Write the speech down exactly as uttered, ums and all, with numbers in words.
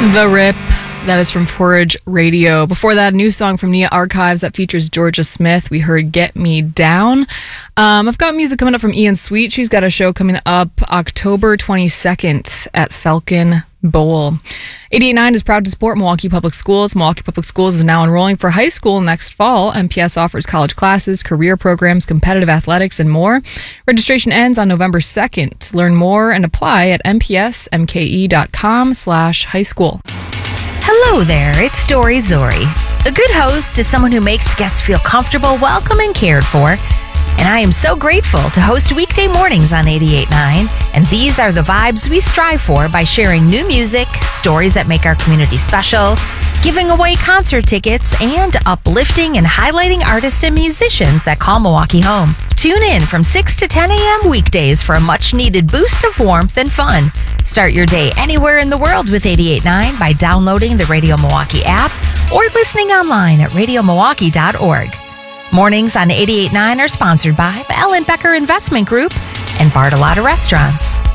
The Rip. That is from Porridge Radio. Before that, a new song from Nia Archives that features Georgia Smith. We heard Get Me Down. Um, I've got music coming up from Ian Sweet. She's got a show coming up October twenty-second at Falcon Bowl. eighty-eight point nine is proud to support Milwaukee Public Schools. Milwaukee Public Schools is now enrolling for high school next fall. M P S offers college classes, career programs, competitive athletics, and more. Registration ends on November second. Learn more and apply at mpsmke.com slash high school. Hello there, it's Dory Zori. A good host is someone who makes guests feel comfortable, welcome, and cared for. And I am so grateful to host weekday mornings on eighty-eight point nine. And these are the vibes we strive for by sharing new music, stories that make our community special, giving away concert tickets, and uplifting and highlighting artists and musicians that call Milwaukee home. Tune in from six to ten a.m. weekdays for a much-needed boost of warmth and fun. Start your day anywhere in the world with eighty-eight point nine by downloading the Radio Milwaukee app or listening online at radio milwaukee dot org. Mornings on eighty-eight point nine are sponsored by Ellen Becker Investment Group and Bartolotta Restaurants.